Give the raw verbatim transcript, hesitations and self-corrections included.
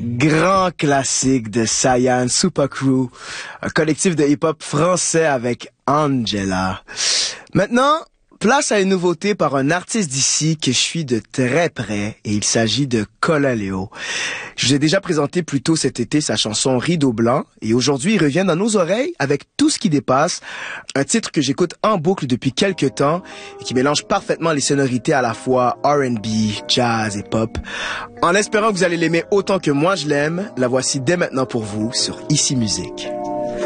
Grand classique de Cyan Super Crew, un collectif de hip-hop français avec Angela. Maintenant, place à une nouveauté par un artiste d'ici que je suis de très près et il s'agit de Colaleo. Je vous ai déjà présenté plus tôt cet été sa chanson Rideau Blanc et aujourd'hui il revient dans nos oreilles avec Tout ce qui dépasse, un titre que j'écoute en boucle depuis quelques temps et qui mélange parfaitement les sonorités à la fois R and B, jazz et pop. En espérant que vous allez l'aimer autant que moi je l'aime, la voici dès maintenant pour vous sur Ici Musique.